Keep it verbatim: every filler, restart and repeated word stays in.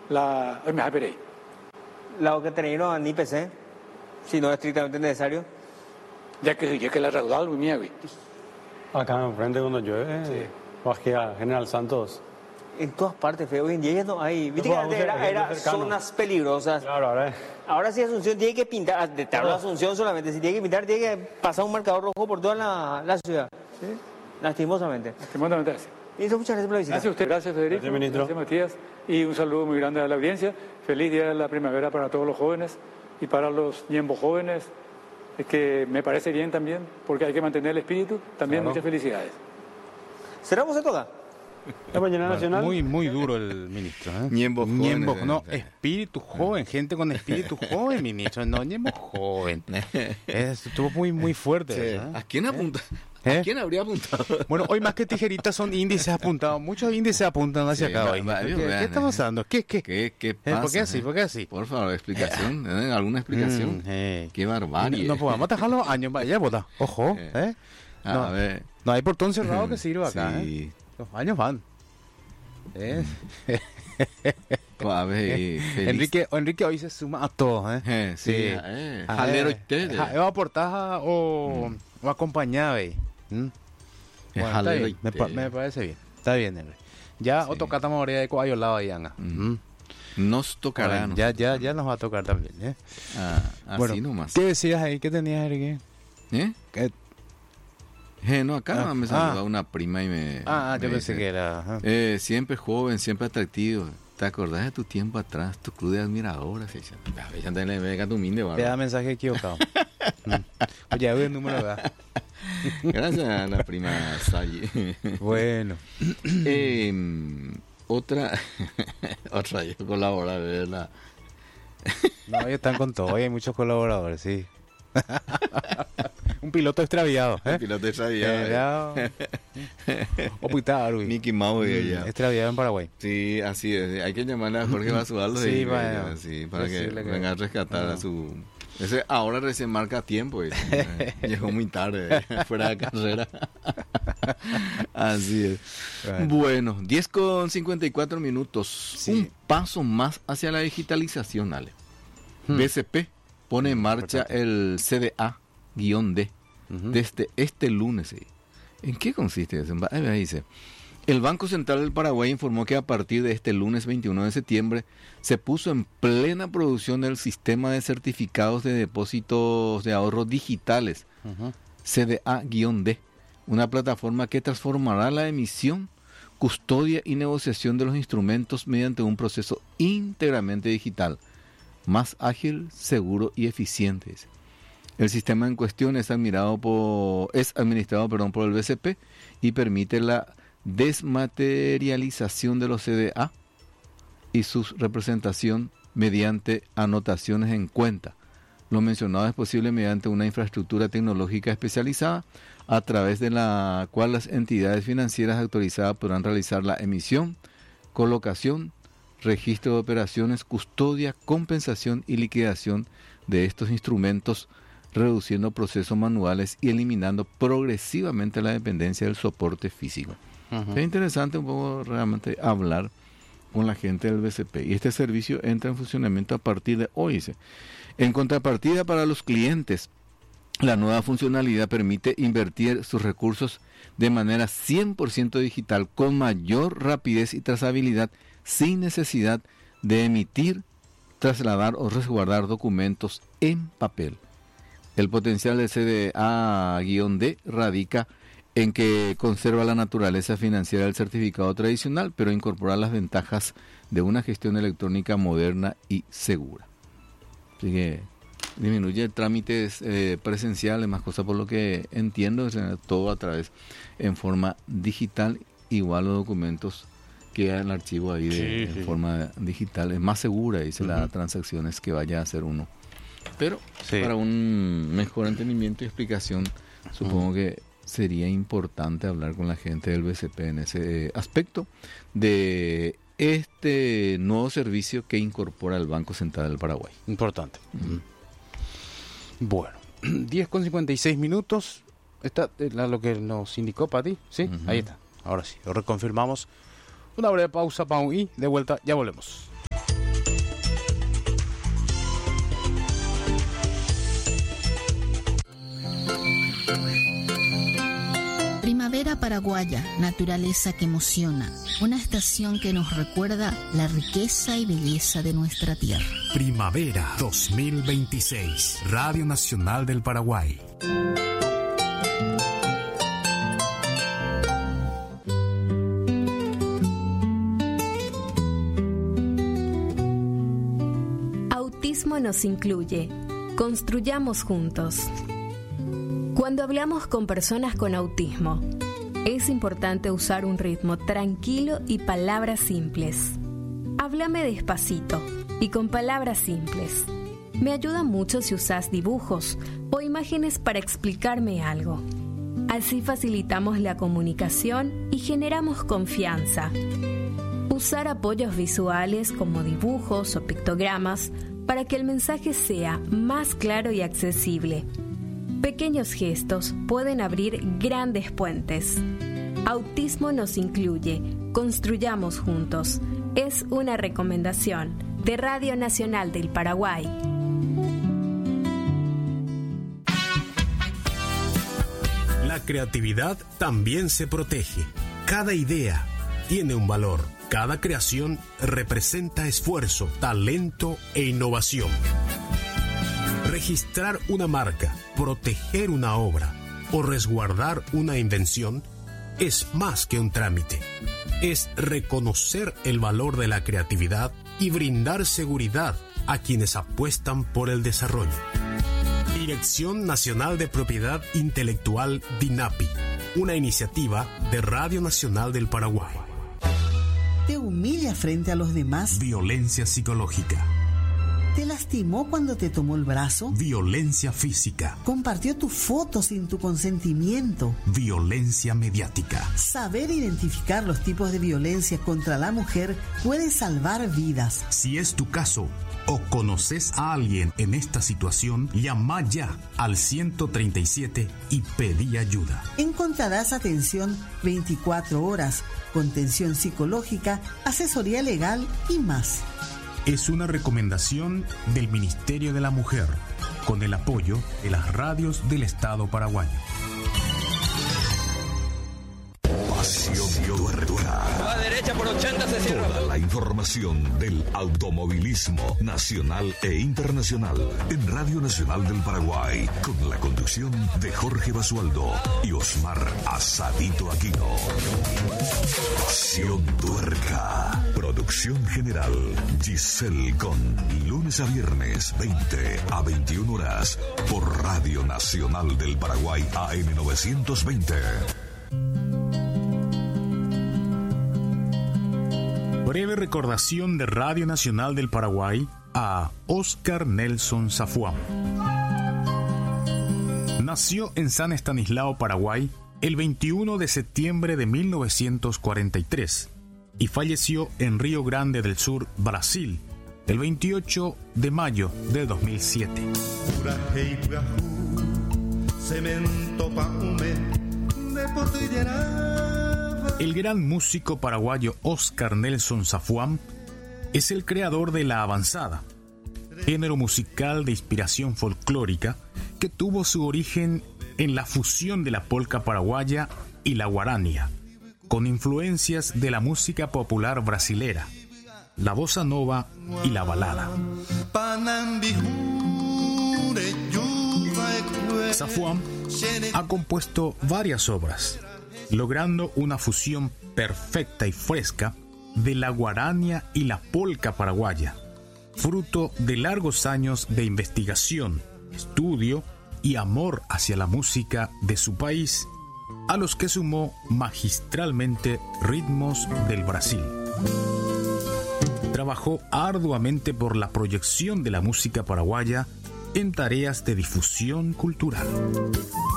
la hoy me hace la que tenéis ni P C, si no es estrictamente necesario. Ya que ya que la raudal muy mía, güey. Acá enfrente cuando llueve, sí. Bajé a General Santos. En todas partes, feo. Hoy en día ya no hay. Viste que antes era, era zonas peligrosas. Claro, ahora. Ahora sí Asunción tiene que pintar. Te hablo de Asunción solamente. Si tiene que pintar, tiene que pasar un marcador rojo por toda la, la ciudad. ¿Sí? Lastimosamente. Lastimosamente así. Ministro, muchas gracias por la visita. Gracias a usted. Gracias, Federico. Gracias, ministro. Gracias, Matías. Y un saludo muy grande a la audiencia. Feliz día de la primavera para todos los jóvenes y para los ñembo jóvenes. Es que me parece bien también, porque hay que mantener el espíritu. También claro. Muchas felicidades. ¿Cerramos se toca? La mañana nacional. Muy, muy duro el ministro. ¿eh? Ñembo joven. Ñembo, no, espíritu joven, gente con espíritu joven, ministro. No, ñembo joven. Estuvo muy, muy fuerte. Sí. ¿eh? ¿A quién apunta? ¿Eh? ¿A quién habría apuntado? Bueno, hoy más que tijeritas son índices apuntados. Muchos índices apuntan hacia sí, acá hoy. Va, ¿Qué, ¿Qué está pasando? ¿Qué, qué? ¿Qué, qué pasa? ¿Por qué así? ¿Por qué así? Por favor, explicación. ¿Eh? ¿Alguna explicación? Mm, eh. Qué barbarie. No, no podemos dejar los años. Ya, bota. Ojo. Eh. ¿eh? No, a ver. No hay portón cerrado que sirva acá. Sí. ¿eh? Los años van. ¿Eh? A ver, Enrique, Enrique hoy se suma a todos, ¿eh? eh sí. sí. Eh, jalero ustedes. ¿O aportaja o, mm. o acompañada? ¿Mm? Bueno, está bien. Me, me parece bien. Está bien, Enrique. Ya sí. O tocata mayoría de coayolado ahí, Anga. Mm. Nos tocará. Bueno, ya, ya, ya nos va a tocar también, ¿eh? Ah, así bueno, nomás. ¿Qué decías ahí? ¿Qué tenías, Enrique? ¿Eh? ¿Qué? Eh, no, acá ah, me saludó ah, una prima y me... Ah, me yo pensé dice, que era... Eh, siempre joven, siempre atractivo. ¿Te acordás de tu tiempo atrás? Tu club de admiradores. Ya te le venga tu minde, te da mensaje equivocado. mm. Oye, voy el número, ¿verdad? Gracias a la prima Sayi. Bueno. eh, otra... otra, yo colaborar, ¿verdad? No, ellos están con todo. Hoy hay muchos colaboradores, sí. Un piloto extraviado, ¿eh? Un piloto extraviado. Eh, o Putaru. Mickey Mouse mm, ya. Extraviado en Paraguay. Sí, así es. Hay que llamarle a Jorge Basualdo sí, y, bueno, sí, para que, que venga a rescatar no. a su... Ese ahora recién marca tiempo. Y, eh, llegó muy tarde, eh, fuera de carrera. Así es. Bueno, bueno diez con cincuenta y cuatro minutos. Sí. Un paso más hacia la digitalización, Ale. Hmm. B C P pone en marcha el C D A-D uh-huh. desde este lunes. ¿En qué consiste eso? Ahí dice, el Banco Central del Paraguay informó que a partir de este lunes veintiuno de septiembre se puso en plena producción el sistema de certificados de depósitos de ahorro digitales, uh-huh. C D A-D, una plataforma que transformará la emisión, custodia y negociación de los instrumentos mediante un proceso íntegramente digital, más ágil, seguro y eficiente. El sistema en cuestión es administrado por, es administrado perdón, por el B C P y permite la desmaterialización de los C D A y su representación mediante anotaciones en cuenta. Lo mencionado es posible mediante una infraestructura tecnológica especializada a través de la cual las entidades financieras autorizadas podrán realizar la emisión, colocación, registro de operaciones, custodia, compensación y liquidación de estos instrumentos, reduciendo procesos manuales y eliminando progresivamente la dependencia del soporte físico. Uh-huh. Es interesante un poco realmente hablar con la gente del B C P. Y este servicio entra en funcionamiento a partir de hoy. Dice. En contrapartida para los clientes, la nueva funcionalidad permite invertir sus recursos de manera cien por ciento digital con mayor rapidez y trazabilidad sin necesidad de emitir, trasladar o resguardar documentos en papel. El potencial del C D A-D radica en que conserva la naturaleza financiera del certificado tradicional, pero incorpora las ventajas de una gestión electrónica moderna y segura. Así que disminuye trámites eh, presenciales, más cosas por lo que entiendo, todo a través en forma digital, igual los documentos queda en el archivo ahí de, sí, sí. en forma digital, es más segura, dice uh-huh. las transacciones que vaya a hacer uno. Pero sí. para un mejor entendimiento y explicación, supongo uh-huh. que sería importante hablar con la gente del B C P en ese aspecto de este nuevo servicio que incorpora el Banco Central del Paraguay. Importante. Uh-huh. Bueno, diez con cincuenta y seis minutos. ¿Está lo que nos indicó Pati? ¿Sí? Uh-huh. Ahí está. Ahora sí, lo reconfirmamos. Una breve pausa, Pau, y de vuelta ya volvemos. Primavera paraguaya, naturaleza que emociona. Una estación que nos recuerda la riqueza y belleza de nuestra tierra. Primavera dos mil veintiséis, Radio Nacional del Paraguay. Autismo nos incluye. Construyamos juntos. Cuando hablamos con personas con autismo, es importante usar un ritmo tranquilo y palabras simples. Háblame despacito y con palabras simples. Me ayuda mucho si usas dibujos o imágenes para explicarme algo. Así facilitamos la comunicación y generamos confianza. Usar apoyos visuales como dibujos o pictogramas para que el mensaje sea más claro y accesible. Pequeños gestos pueden abrir grandes puentes. Autismo nos incluye. Construyamos juntos. Es una recomendación de Radio Nacional del Paraguay. La creatividad también se protege. Cada idea tiene un valor. Cada creación representa esfuerzo, talento e innovación. Registrar una marca, proteger una obra o resguardar una invención es más que un trámite. Es reconocer el valor de la creatividad y brindar seguridad a quienes apuestan por el desarrollo. Dirección Nacional de Propiedad Intelectual DINAPI, una iniciativa de Radio Nacional del Paraguay. ¿Te humilla frente a los demás? Violencia psicológica. ¿Te lastimó cuando te tomó el brazo? Violencia física. ¿Compartió tu foto sin tu consentimiento? Violencia mediática. Saber identificar los tipos de violencia contra la mujer puede salvar vidas. Si es tu caso o conoces a alguien en esta situación, llama ya al ciento treinta y siete y pedí ayuda. Encontrarás atención veinticuatro horas, contención psicológica, asesoría legal y más. Es una recomendación del Ministerio de la Mujer, con el apoyo de las radios del Estado paraguayo. Pasión Tuerca. A la derecha por ochenta se cierra. Toda la información del automovilismo nacional e internacional en Radio Nacional del Paraguay, con la conducción de Jorge Basualdo y Osmar Asadito Aquino. Pasión Tuerca. Producción general Giselle Con. Lunes a viernes, veinte a veintiuna horas, por Radio Nacional del Paraguay A M novecientos veinte. Breve recordación de Radio Nacional del Paraguay a Oscar Nelson Safuam. Nació en San Estanislao, Paraguay, el veintiuno de septiembre de mil novecientos cuarenta y tres y falleció en Río Grande del Sur, Brasil, el veintiocho de mayo de dos mil siete. El gran músico paraguayo Oscar Nelson Safuam es el creador de la avanzada, género musical de inspiración folclórica que tuvo su origen en la fusión de la polca paraguaya y la guarania, con influencias de la música popular brasilera, la bossa nova y la balada. Safuam ha compuesto varias obras, logrando una fusión perfecta y fresca de la guarania y la polca paraguaya, fruto de largos años de investigación, estudio y amor hacia la música de su país, a los que sumó magistralmente ritmos del Brasil. Trabajó arduamente por la proyección de la música paraguaya en tareas de difusión cultural.